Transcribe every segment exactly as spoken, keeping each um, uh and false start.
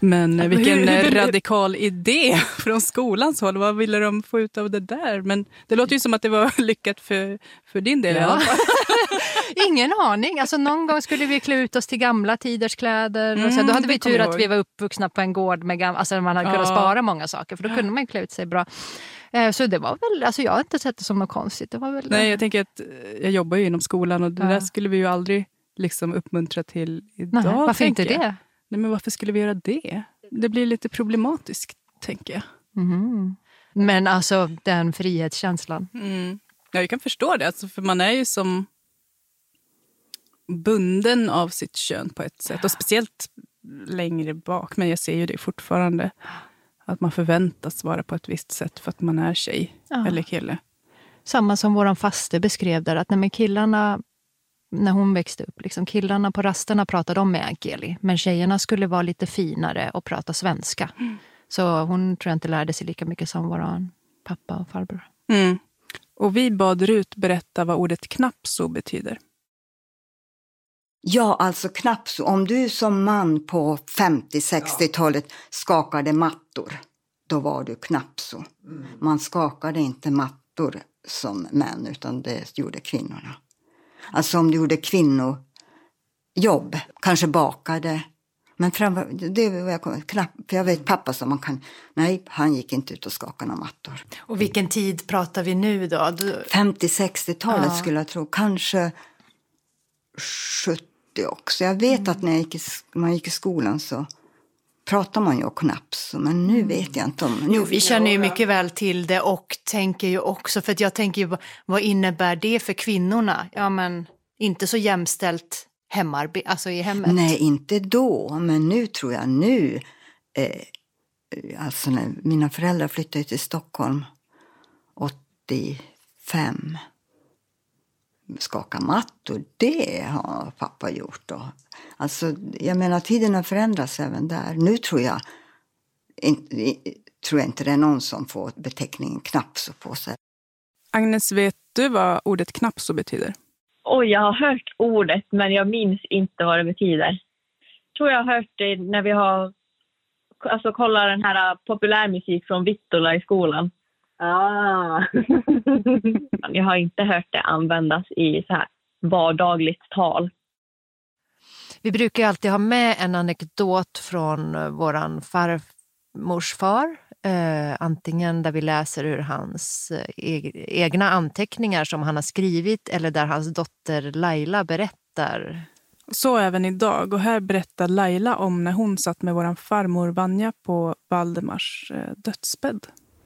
Men vilken radikal idé från skolans håll. Vad ville de få ut av det där? Men det låter ju som att det var lyckat för, för din del. Ja. Ingen aning. Alltså någon gång skulle vi klä ut oss till gamla tiders kläder. Mm, och så, då hade vi tur att vi var uppvuxna på en gård med gamla, alltså man hade ja. kunnat spara många saker. För då kunde man klä ut sig bra. Så det var väl, alltså jag har inte sett det som något konstigt. Det var väl, nej, jag tänker att jag jobbar ju inom skolan och det ja. där skulle vi ju aldrig liksom uppmuntra till idag. Nej, varför inte jag. det? Nej, men varför skulle vi göra det? Det blir lite problematiskt, tänker jag. Mm. Men alltså, den frihetskänslan. Mm. Ja, jag kan förstå det. Alltså, för man är ju som bunden av sitt kön på ett sätt. Och speciellt längre bak. Men jag ser ju det fortfarande. Att man förväntas vara på ett visst sätt för att man är tjej ja. eller kille. Samma som våran faste beskrev där. Att när killarna... När hon växte upp, liksom, killarna på rasterna pratade om meänkieli. Men tjejerna skulle vara lite finare och prata svenska. Mm. Så hon tror jag inte lärde sig lika mycket som våran pappa och farbror. Mm. Och vi bad Rut berätta vad ordet knapso betyder. Ja, alltså knapso. Om du som man på femtio-sextiotalet skakade mattor, då var du knapso. Mm. Man skakade inte mattor som män, utan det gjorde kvinnorna. Alltså om du gjorde kvinnojobb, kanske bakade. Men framför, det var jag knappt, för jag vet pappa som man kan, nej, han gick inte ut och skakade några mattor. Och vilken tid pratar vi nu då? Du... femtio-sextiotalet ja. skulle jag tro, kanske sjuttio också. Jag vet mm. att när jag gick i, man gick i skolan så pratar man ju om knaps, men nu vet jag inte om... Nu, jo, vi känner ju mycket väl till det och tänker ju också, för att jag tänker ju, vad innebär det för kvinnorna? Ja, men inte så jämställt hemarbete, alltså i hemmet. Nej, inte då, men nu tror jag nu, eh, alltså när mina föräldrar flyttade till Stockholm åttiofem, skaka mattor, det har pappa gjort då. Alltså, jag menar, tiderna förändras även där. Nu tror jag, in, tror jag inte det är någon som får beteckningen knapso på sig. Agnes, vet du vad ordet knapso betyder? Oj, jag har hört ordet, men jag minns inte vad det betyder. Jag tror jag har hört det när vi har alltså, kollat den här populärmusik från Vittula i skolan. Ah. Jag har inte hört det användas i så här vardagligt tal. Vi brukar alltid ha med en anekdot från våran farmors far. Eh, antingen där vi läser ur hans e- egna anteckningar som han har skrivit eller där hans dotter Laila berättar. Så även idag. Och här berättar Laila om när hon satt med våran farmor Vanja på Valdemars eh, dödsbädd.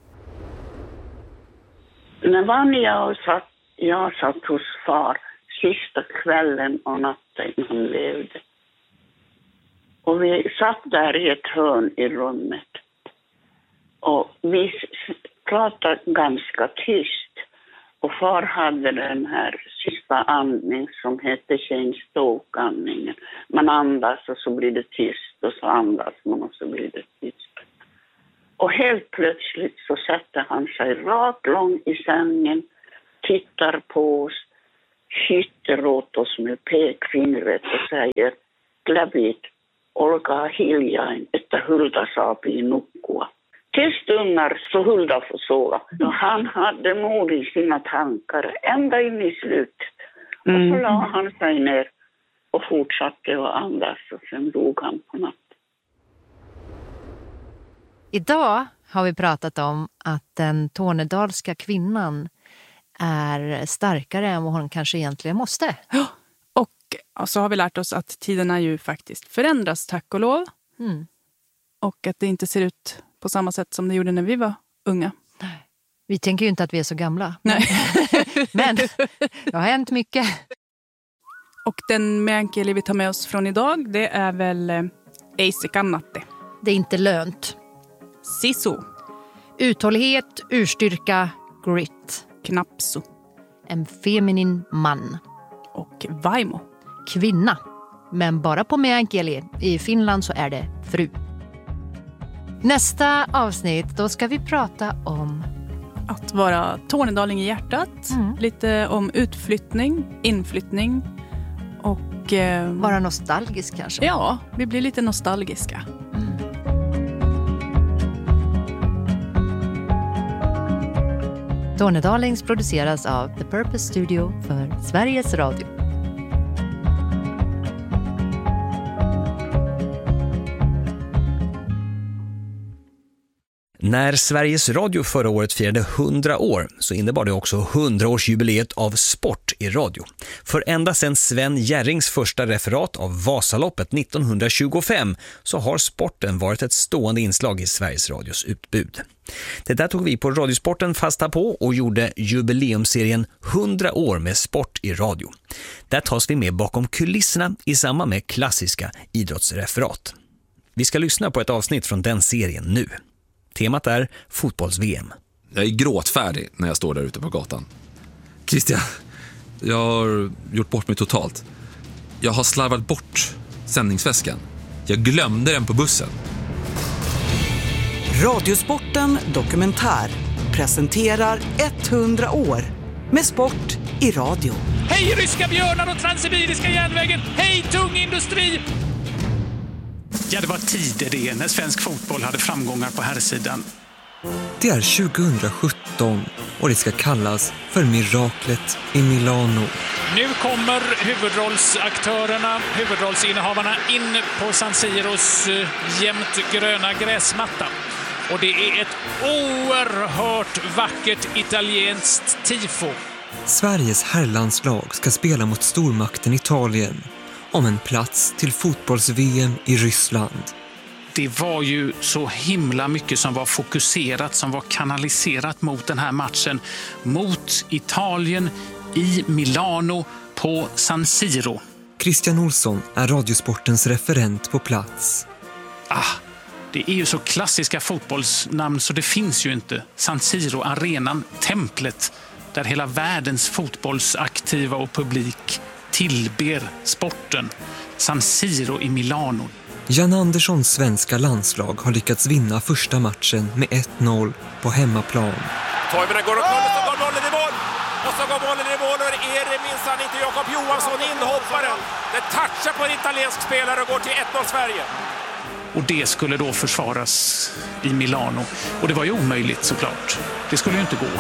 När Vanja och satt, jag satt hos far sista kvällen och natten han levde. Och vi satt där i ett hörn i rummet. Och vi pratade ganska tyst. Och far hade den här sista andning som heter Shane Stoke-andningen. Man andas och så blir det tyst och så andas man och så blir det tyst. Och helt plötsligt så sätter han sig rakt lång i sängen, tittar på oss, hytter åt oss med pekfingret och säger Glävit, olkaa hiljain, että Hulda saapii nukkua. Till stunder så Hulda får sova. Och han hade mod i sina tankar ända in i slutet. Och så la han sig ner och fortsatte att andas och sen dog han på natten. Idag har vi pratat om att den tornedalska kvinnan är starkare än vad hon kanske egentligen måste. Ja, och så har vi lärt oss att tiderna ju faktiskt förändras, tack och lov. Mm. Och att det inte ser ut på samma sätt som det gjorde när vi var unga. Nej. Vi tänker ju inte att vi är så gamla. Nej. Men det har hänt mycket. Och den meänkieli vi tar med oss från idag, det är väl ei se kannatte. Det är inte lönt. Sisu. Uthållighet, urstyrka, grit. Knapso. En feminin man. Och vaimo. Kvinna. Men bara på meänkieli. I Finland så är det fru. Nästa avsnitt, då ska vi prata om att vara tornedaling i hjärtat. Mm. Lite om utflyttning, inflyttning och... Eh, vara nostalgisk kanske. Ja, vi blir lite nostalgiska. Mm. Tornedalings produceras av The Purpose Studio för Sveriges Radio. När Sveriges Radio förra året firade hundra år så innebar det också hundraårsjubileet av sport i radio. För ända sedan Sven Jerrings första referat av Vasaloppet nittonhundratjugofem så har sporten varit ett stående inslag i Sveriges Radios utbud. Det där tog vi på Radiosporten fasta på och gjorde jubileumserien hundra år med sport i radio. Där tas vi med bakom kulisserna i samband med klassiska idrottsreferat. Vi ska lyssna på ett avsnitt från den serien nu. Temat är fotbolls-V M. Jag är gråtfärdig när jag står där ute på gatan. Christian, jag har gjort bort mig totalt. Jag har slarvat bort sändningsväskan. Jag glömde den på bussen. Radiosporten dokumentär presenterar hundra år med sport i radio. Hej ryska björnar och transsibiriska järnvägen! Hej tung industri! Ja, det var tider det när svensk fotboll hade framgångar på herrsidan. Det är tjugohundrasjutton och det ska kallas för miraklet i Milano. Nu kommer huvudrollsaktörerna, huvudrollsinnehavarna in på San Siros uh, jämnt gröna gräsmatta. Och det är ett oerhört vackert italienskt tifo. Sveriges herrlandslag ska spela mot stormakten Italien om en plats till fotbolls-V M i Ryssland. Det var ju så himla mycket som var fokuserat, som var kanaliserat mot den här matchen. Mot Italien i Milano på San Siro. Christian Olsson är Radiosportens referent på plats. Ah, det är ju så klassiska fotbollsnamn så det finns ju inte. San Siro, arenan, templet där hela världens fotbollsaktiva och publik tillber sporten. San Siro i Milano. Jan Anderssons svenska landslag har lyckats vinna första matchen med ett noll på hemmaplan. Toivonen går och kollar, så går bollen i mål. Och så går bollen i mål och är det minsann inte Jakob Johansson, inhopparen. Det touchar på en italiensk spelare och går till ett noll Sverige. Och det skulle då försvaras i Milano. Och det var ju omöjligt såklart. Det skulle ju inte gå.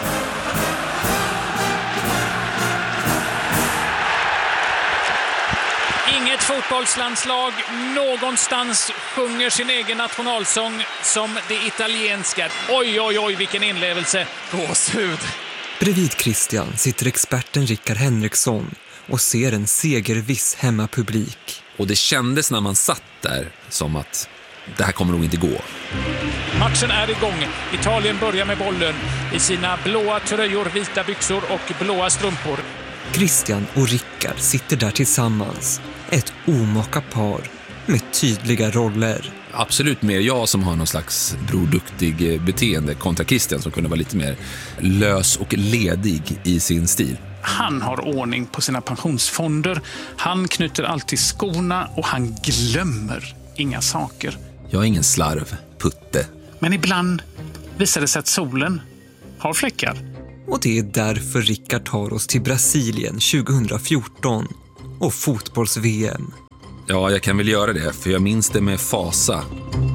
Inget fotbollslandslag någonstans sjunger sin egen nationalsång som det italienska. Oj, oj, oj, vilken inlevelse. Gåshud. Bredvid Christian sitter experten Rickard Henriksson och ser en segerviss hemmapublik. Och det kändes när man satt där som att det här kommer nog inte gå. Matchen är igång. Italien börjar med bollen i sina blåa tröjor, vita byxor och blåa strumpor. Christian och Rickard sitter där tillsammans. Ett omaka par med tydliga roller. Absolut mer jag som har någon slags broduktig beteende kontra Christian som kunde vara lite mer lös och ledig i sin stil. Han har ordning på sina pensionsfonder. Han knyter alltid skorna och han glömmer inga saker. Jag är ingen slarv, putte. Men ibland visar det sig att solen har fläckar. Och det är därför Rickard tar oss till Brasilien tjugohundrafjorton och fotbolls-V M. Ja, jag kan väl göra det, för jag minns det med fasa.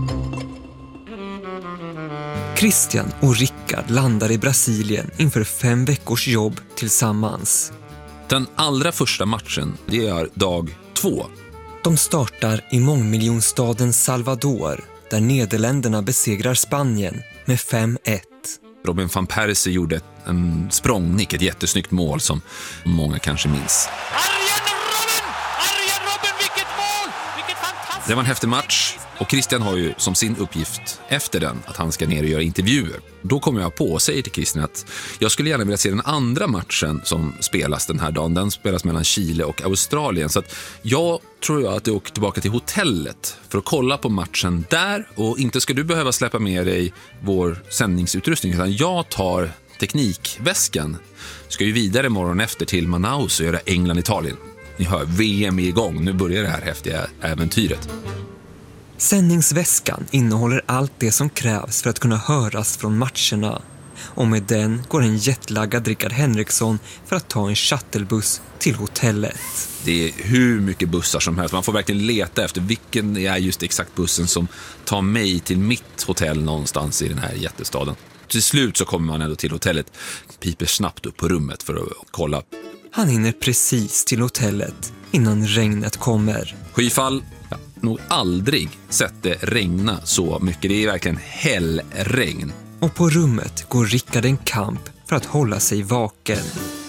Christian och Rickard landar i Brasilien inför fem veckors jobb tillsammans. Den allra första matchen, det är dag två. De startar i mångmiljonstaden Salvador, där Nederländerna besegrar Spanien med fem ett. Robin van Persie gjorde en språngnick, ett jättesnyggt mål som många kanske minns. Arjen Robben! Arjen Robben, vilket mål! Vilket fantastiskt! Det var en häftig match och Christian har ju som sin uppgift efter den att han ska ner och göra intervjuer. Då kommer jag på och säger till Christian att jag skulle gärna vilja se den andra matchen som spelas den här dagen. Den spelas mellan Chile och Australien. Så att jag tror jag att jag åker tillbaka till hotellet för att kolla på matchen där. Och inte ska du behöva släppa med dig vår sändningsutrustning, utan jag tar teknikväskan. Ska ju vidare morgon efter till Manaus och göra England-Italien. Ni hör, V M är igång. Nu börjar det här häftiga äventyret. Sändningsväskan innehåller allt det som krävs för att kunna höras från matcherna. Och med den går en jetlaggad Rickard Henriksson för att ta en shuttlebuss till hotellet. Det är hur mycket bussar som helst. Man får verkligen leta efter vilken är just exakt bussen som tar mig till mitt hotell någonstans i den här jättestaden. till slut så kommer man ändå till hotellet. Piper snabbt upp på rummet för att kolla. Han hinner precis till hotellet innan regnet kommer. Skyfall. Ja, nog aldrig sett det regna så mycket. Det är verkligen hällregn. Och på rummet går Rickard en kamp för att hålla sig vaken.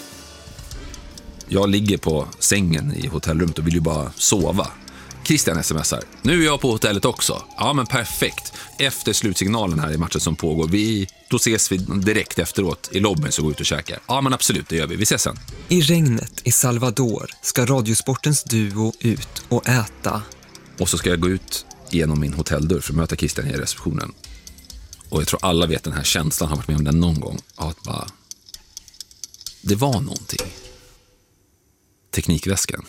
Jag ligger på sängen i hotellrummet och vill ju bara sova. Christian smsar. Nu är jag på hotellet också. Ja, men perfekt. Efter slutsignalen här i matchen som pågår, vi, då ses vi direkt efteråt i lobbyn så går ut och käkar. Ja, men absolut, det gör vi. Vi ses sen. I regnet i Salvador ska Radiosportens duo ut och äta. Och så ska jag gå ut genom min hotelldörr för att möta Christian i receptionen. Och jag tror alla vet den här känslan, har varit med om den någon gång. Att bara... Det var någonting. Teknikväskan.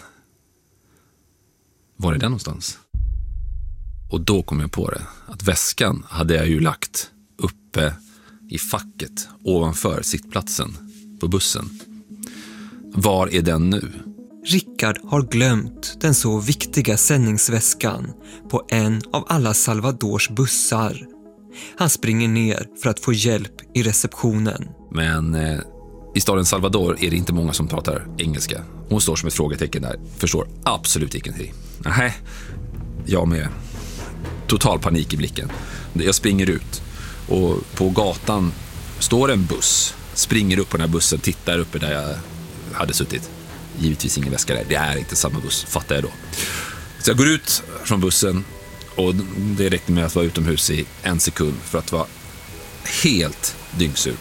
Var är den någonstans? Och då kom jag på det. Att väskan hade jag ju lagt uppe i facket ovanför sittplatsen på bussen. Var är den nu? Rickard har glömt den så viktiga sändningsväskan på en av alla Salvadors bussar. Han springer ner för att få hjälp i receptionen. Men eh, i staden Salvador är det inte många som pratar engelska. Hon står som ett frågetecken där. Förstår absolut ingenting. Nej, jag med. Total panik i blicken. Jag springer ut. Och på gatan står en buss. Springer upp på den här bussen. Tittar uppe där jag hade suttit. Givetvis ingen väska där. Det är inte samma buss, fattar jag då. Så jag går ut från bussen. Och det räckte med att vara utomhus i en sekund för att vara helt dyngsur.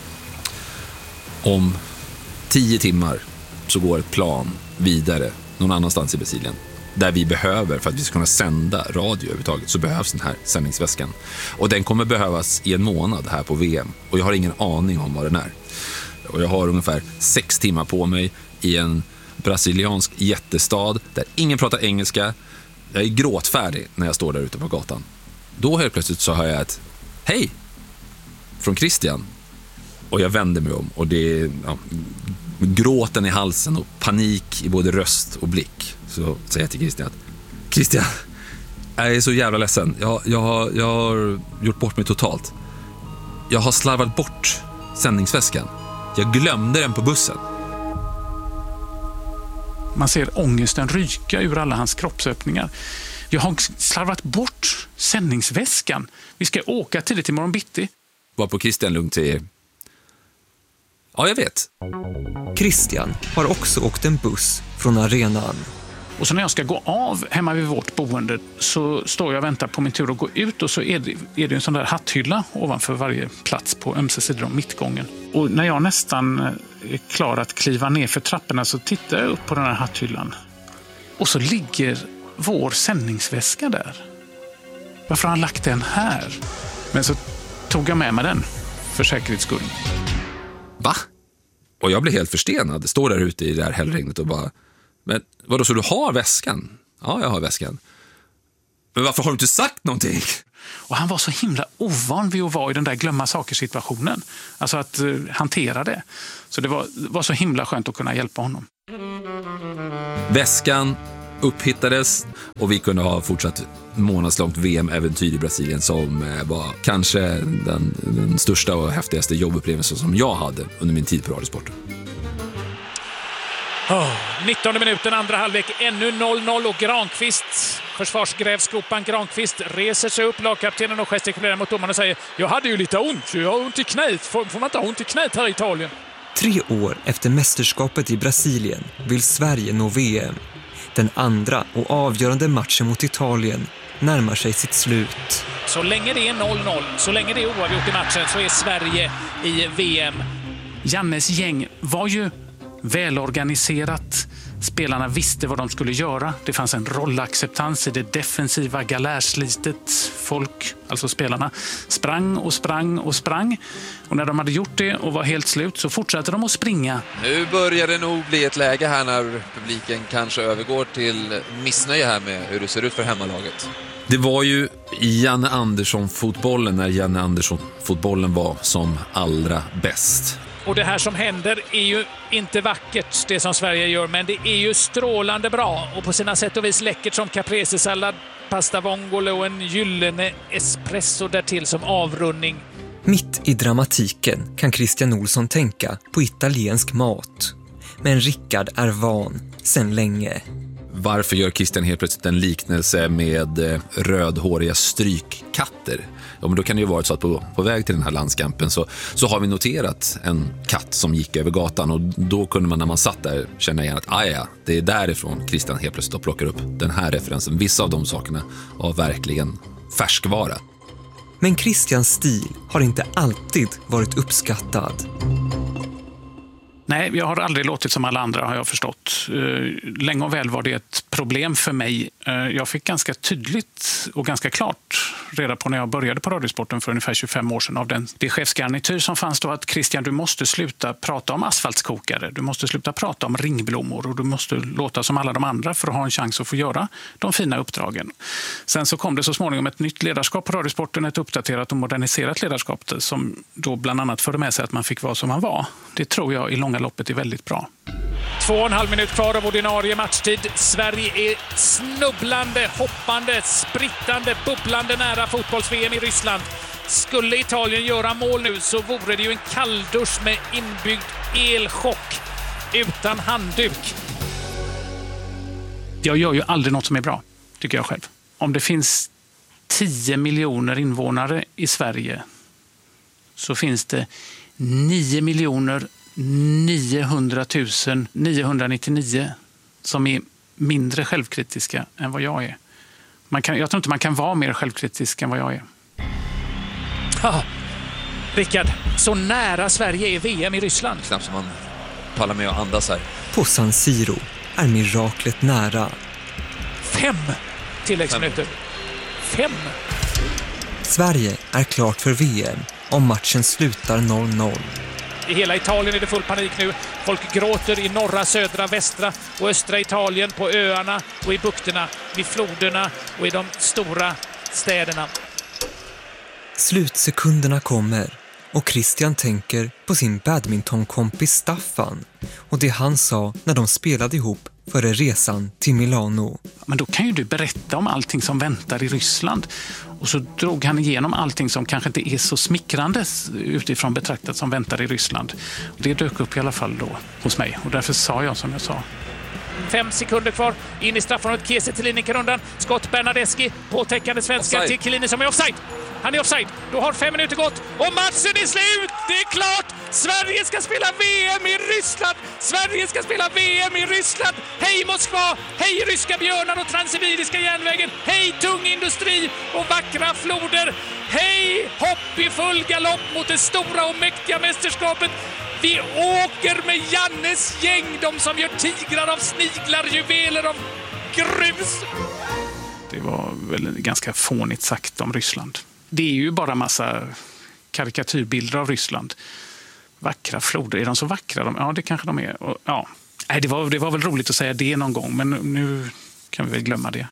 Om tio timmar så går ett plan vidare någon annanstans i Brasilien. Där vi behöver, för att vi ska kunna sända radio överhuvudtaget, så behövs den här sändningsväskan. Och den kommer behövas i en månad här på V M. Och jag har ingen aning om vad den är. Och jag har ungefär sex timmar på mig i en brasiliansk jättestad där ingen pratar engelska. Jag är gråtfärdig när jag står där ute på gatan. Då helt plötsligt så hör jag ett hej från Christian. Och jag vänder mig om och det är ja, gråten i halsen och panik i både röst och blick. Så säger jag till Christian att Christian, jag är så jävla ledsen. Jag, jag, har, jag har gjort bort mig totalt. Jag har slarvat bort sändningsväskan. Jag glömde den på bussen. Man ser ångesten ryka ur alla hans kroppsöppningar. Jag har slarvat bort sändningsväskan. Vi ska åka tidigt imorgon bitti. Var på Christian lugnt säger ja, jag vet. Christian har också åkt en buss från arenan. Och så när jag ska gå av hemma vid vårt boende så står jag och väntar på min tur att gå ut och så är det, är det en sån där hatthylla ovanför varje plats på ömse sidor om mittgången. Och när jag nästan är klar att kliva ner för trapporna så tittar jag upp på den här hatthyllan. Och så ligger vår sändningsväska där. Varför har han lagt den här? Men så tog jag med mig den för säkerhets skull. Va? Och jag blev helt förstenad. Står där ute i det här hällregnet och bara men vadå, så du har väskan? Ja, jag har väskan. Men varför har du inte sagt någonting? Och han var så himla ovan vid att vara i den där glömma saker-situationen. Alltså att uh, hantera det. Så det var, var så himla skönt att kunna hjälpa honom. Väskan upphittades och vi kunde ha fortsatt månadslångt V M-äventyr i Brasilien som var kanske den, den största och häftigaste jobbupplevelsen som jag hade under min tid på Radiosporten. Oh, nittonde minuten, andra halvlek, ännu noll noll och Granqvist, försvarsgrävskopan Granqvist reser sig upp, lagkaptenen och gestikulerar mot domaren och säger jag hade ju lite ont, jag har ont i knät, får, får man inte ha ont i knät här i Italien? Tre år efter mästerskapet i Brasilien vill Sverige nå V M. Den andra och avgörande matchen mot Italien närmar sig sitt slut. Så länge det är noll noll, så länge det är oavgjort i matchen så är Sverige i V M. Jannes gäng var ju välorganiserat. Spelarna visste vad de skulle göra. Det fanns en rollacceptans i det defensiva galärslitet. Folk, alltså spelarna, sprang och sprang och sprang. Och när de hade gjort det och var helt slut så fortsatte de att springa. Nu börjar det nog bli ett läge här när publiken kanske övergår till missnöje här med hur det ser ut för hemmalaget. Det var ju Janne Andersson-fotbollen när Janne Andersson-fotbollen var som allra bäst. Och det här som händer är ju inte vackert, det som Sverige gör, men det är ju strålande bra och på sina sätt och vis läckert som caprese-sallad, pasta vongole och en gyllene espresso därtill som avrundning. Mitt i dramatiken kan Christian Olsson tänka på italiensk mat. Men Rickard är van sedan länge. Varför gör Christian helt plötsligt en liknelse med rödhåriga strykkatter? Ja, men då kan det ju vara så att på, på väg till den här landskampen så, så har vi noterat en katt som gick över gatan, och då kunde man när man satt där känna igen att ah, ja, det är därifrån Christian helt plötsligt plockar upp den här referensen. Vissa av de sakerna var verkligen färskvara. Men Christians stil har inte alltid varit uppskattad. Nej, jag har aldrig låtit som alla andra, har jag förstått. Uh, länge och väl var det ett problem för mig. Uh, jag fick ganska tydligt och ganska klart reda på när jag började på Radiosporten för ungefär tjugofem år sedan av den, det chefsgarnityr som fanns då, att Christian, du måste sluta prata om asfaltskokare, du måste sluta prata om ringblommor och du måste låta som alla de andra för att ha en chans att få göra de fina uppdragen. Sen så kom det så småningom ett nytt ledarskap på Radiosporten, ett uppdaterat och moderniserat ledarskap som då bland annat förde med sig att man fick vara som man var. Det tror jag i långa loppet är väldigt bra. Två och en halv minut kvar av ordinarie matchtid. Sverige är snubblande, hoppande, sprittande, bubblande nära fotbolls-V M i Ryssland. Skulle Italien göra mål nu så vore det ju en kalldusch med inbyggd elchock utan handduk. Jag gör ju aldrig något som är bra, tycker jag själv. Om det finns tio miljoner invånare i Sverige så finns det nio miljoner niohundratusen niohundranittionio som är mindre självkritiska än vad jag är. Man kan, jag tror inte man kan vara mer självkritisk än vad jag är. Ah, Rickard, så nära Sverige är V M i Ryssland. Knappt som man pallar med att andas här. På San Siro är miraklet nära. Fem tilläggsminuter. Fem. Sverige är klart för V M om matchen slutar noll noll. I hela Italien är det full panik nu. Folk gråter i norra, södra, västra och östra Italien, på öarna och i bukterna, vid floderna och i de stora städerna. Slutsekunderna kommer och Christian tänker på sin badmintonkompis Staffan och det han sa när de spelade ihop före resan till Milano. Men då kan ju du berätta om allting som väntar i Ryssland. Och så drog han igenom allting som kanske inte är så smickrande utifrån betraktat som väntar i Ryssland. Det dök upp i alla fall då hos mig och därför sa jag som jag sa. Fem sekunder kvar, in i straffområdet, Kiese till Linekerundan, skott Bernadeschi, påtäckande svenska offside till Chiellini som är offside. Han är offside, då har fem minuter gått och matchen är slut, det är klart! Sverige ska spela V M i Ryssland! Sverige ska spela V M i Ryssland! Hej Moskva! Hej ryska björnar och transsibiriska järnvägen! Hej tung industri och vackra floder! Hej hopp i full galopp mot det stora och mäktiga mästerskapet! Vi åker med Jannes gäng, de som gör tigrar av sniglar, juveler av grus. Det var väl ganska fånigt sagt om Ryssland. Det är ju bara massa karikatyrbilder av Ryssland. Vackra floder, är de så vackra? De, ja, det kanske de är. Och, ja. Nej, det, var, det var väl roligt att säga det någon gång, men nu kan vi väl glömma det.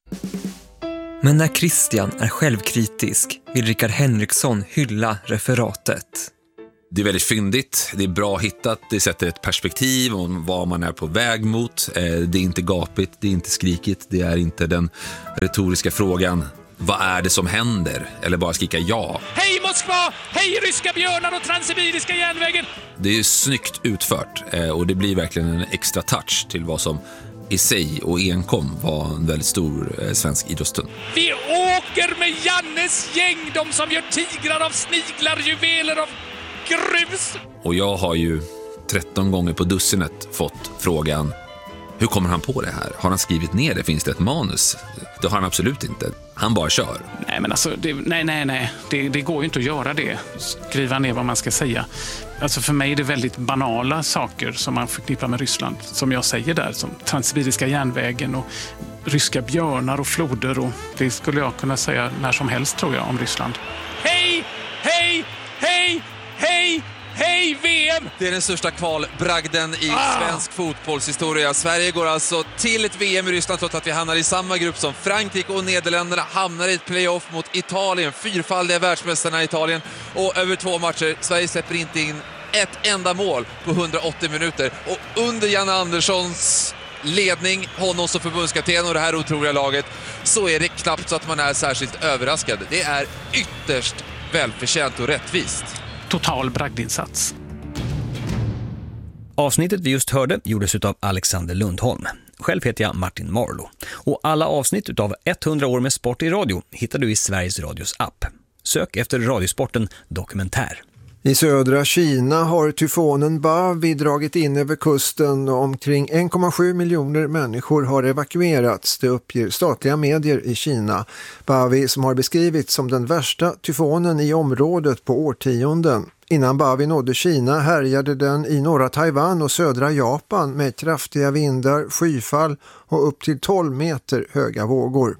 Men när Christian är självkritisk vill Rickard Henriksson hylla referatet. Det är väldigt fyndigt, det är bra hittat, det sätter ett perspektiv om vad man är på väg mot. Det är inte gapigt, det är inte skrikigt, det är inte den retoriska frågan. Vad är det som händer? Eller bara skrika ja. Hej Moskva! Hej ryska björnar och transsibiriska järnvägen! Det är snyggt utfört och det blir verkligen en extra touch till vad som i sig och enkom var en väldigt stor svensk idrottsstund. Vi åker med Jannes gäng, de som gör tigrar av sniglar, juveler av grus. Och jag har ju tretton gånger på dussinet fått frågan: hur kommer han på det här? Har han skrivit ner det? Finns det ett manus? Det har han absolut inte. Han bara kör. Nej, men alltså, det, nej, nej, nej. Det, det går ju inte att göra det. Skriva ner vad man ska säga. Alltså för mig är det väldigt banala saker som man förknippar med Ryssland. Som jag säger där, som transsibiriska järnvägen och ryska björnar och floder. Och det skulle jag kunna säga när som helst, tror jag, om Ryssland. Hej, hej, hej, hej! Hej V M! Det är den största kvalbragden i ah! svensk fotbollshistoria. Sverige går alltså till ett V M i Ryssland trots att vi hamnar i samma grupp som Frankrike och Nederländerna. Hamnar i ett playoff mot Italien, fyrfaldiga världsmästarna i Italien. Och över två matcher, Sverige släpper inte in ett enda mål på hundraåttio minuter. Och under Janne Anderssons ledning, honom som förbundskapten och det här otroliga laget, så är det knappt så att man är särskilt överraskad. Det är ytterst välförtjänt och rättvist. total bragdinsats. Avsnittet vi just hörde gjordes av Alexander Lundholm. Själv heter jag Martin Marlo. Och alla avsnitt av hundra år med sport i radio hittar du i Sveriges Radios app. Sök efter Radiosporten Dokumentär. I södra Kina har tyfonen Bavi dragit in över kusten och omkring en komma sju miljoner människor har evakuerats, det uppger statliga medier i Kina. Bavi, som har beskrivits som den värsta tyfonen i området på årtionden. Innan Bavi nådde Kina härjade den i norra Taiwan och södra Japan med kraftiga vindar, skyfall och upp till tolv meter höga vågor.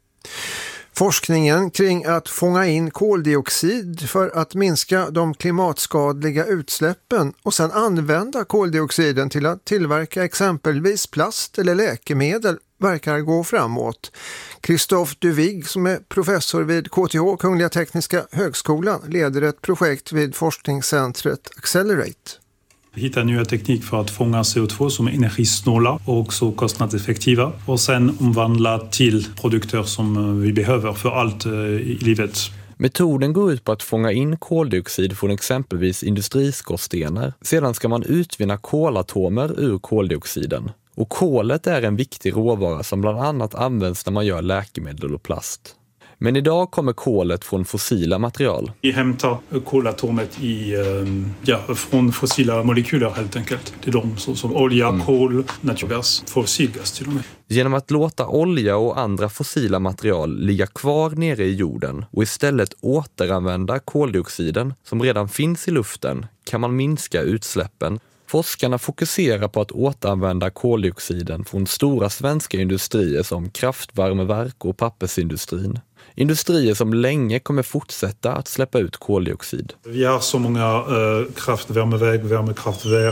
Forskningen kring att fånga in koldioxid för att minska de klimatskadliga utsläppen och sedan använda koldioxiden till att tillverka exempelvis plast eller läkemedel verkar gå framåt. Christophe Duvig, som är professor vid K T H, Kungliga Tekniska Högskolan, leder ett projekt vid forskningscentret Accelerate. Hitta nya teknik för att fånga C O två som är energisnåla och också kostnadseffektiva och sen omvandla till produkter som vi behöver för allt i livet. Metoden går ut på att fånga in koldioxid från exempelvis industriskorstenar. Sedan ska man utvinna kolatomer ur koldioxiden. Och kolet är en viktig råvara som bland annat används när man gör läkemedel och plast. Men idag kommer kolet från fossila material. Vi hämtar kolatomet i, ja, från fossila molekyler helt enkelt. Det är de som, som olja, mm. kol, naturgas, fossilgas till och med. Genom att låta olja och andra fossila material ligga kvar nere i jorden och istället återanvända koldioxiden som redan finns i luften kan man minska utsläppen. Forskarna fokuserar på att återanvända koldioxiden från stora svenska industrier som kraftvärmeverk och pappersindustrin. Industrier som länge kommer fortsätta att släppa ut koldioxid. Vi har så många äh, kraftvärmeverk, värmekraftverk,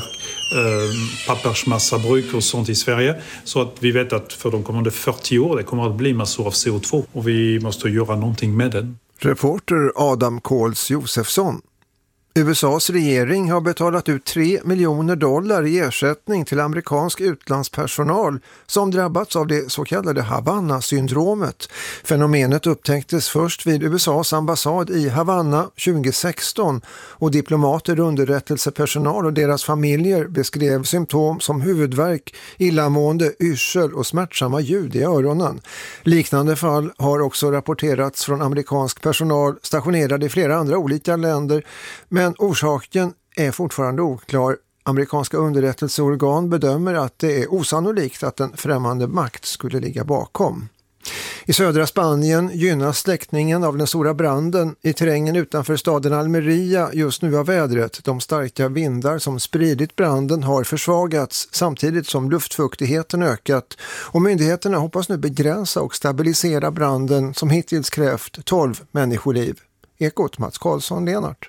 äh, pappersmassabruk och sånt i Sverige. Så att vi vet att för de kommande fyrtio år det kommer att bli massor av C O två och vi måste göra någonting med den. Reporter Adam Kåls Josefsson. U S A:s regering har betalat ut tre miljoner dollar i ersättning till amerikansk utlandspersonal som drabbats av det så kallade Havanna-syndromet. Fenomenet upptäcktes först vid U S A:s ambassad i Havanna tjugo sexton och diplomater, underrättelsepersonal och deras familjer beskrev symptom som huvudvärk, illamående, yrsel och smärtsamma ljud i öronen. Liknande fall har också rapporterats från amerikansk personal stationerad i flera andra olika länder, men Men orsaken är fortfarande oklar. Amerikanska underrättelseorgan bedömer att det är osannolikt att en främmande makt skulle ligga bakom. I södra Spanien gynnas släckningen av den stora branden i terrängen utanför staden Almeria just nu av vädret. De starka vindar som spridit branden har försvagats samtidigt som luftfuktigheten ökat och myndigheterna hoppas nu begränsa och stabilisera branden som hittills krävt tolv människoliv. Ekot Mats Karlsson, Lenart.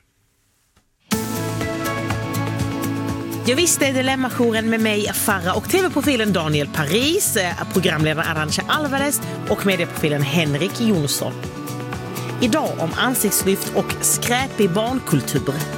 Jag visste Dilemma-jouren med mig, Farah, och tv-profilen Daniel Paris, programledaren Arantxa Alvarez och medieprofilen Henrik Jonsson. Idag om ansiktslyft och skräpig barnkultur.